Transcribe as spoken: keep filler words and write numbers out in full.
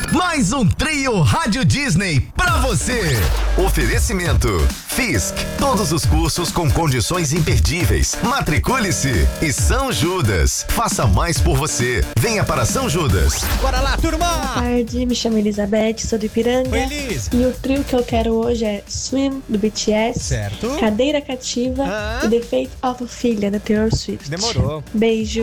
Mais um trio Rádio Disney pra você. Oferecimento Fisk, todos os cursos com condições imperdíveis. Matricule-se. E São Judas, faça mais por você. Venha para São Judas. Bora lá, turma! Boa tarde, me chamo Elizabeth, sou de Ipiranga. Oi, Liz. E o trio que eu quero hoje é Swim, do B T S. Certo. Cadeira Cativa Ah. e The Fate of Ophelia, da Taylor Swift. Demorou. Beijo.